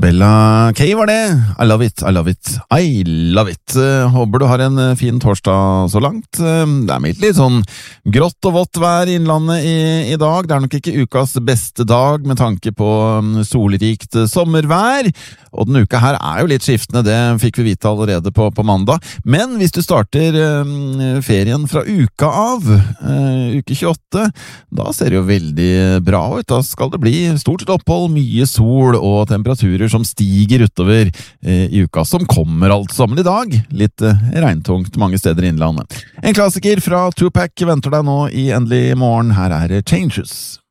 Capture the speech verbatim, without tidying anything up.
Bella K var det. I love it, I love it, I love it. Håper du har en fin torsdag så langt. Det er mitt litt sånn grått og vått vær i innlandet i, i dag. Det er nok ikke ukas beste dag med tanke på solrikt sommervær. Og denne uka her er jo litt skiftende, det fikk vi vite allerede på, på mandag. Men hvis du starter uh, ferien fra uka av, uh, uke tjueåtte, da ser det jo veldig bra ut. Da skal det bli stort sett opphold, mye sol og temperaturer som stiger utover uh, i uka som kommer altså. Men i dag, litt uh, regntungt mange steder i innlandet. En klassiker fra Tupac venter deg nå i Endelig morgen. Her er Changes.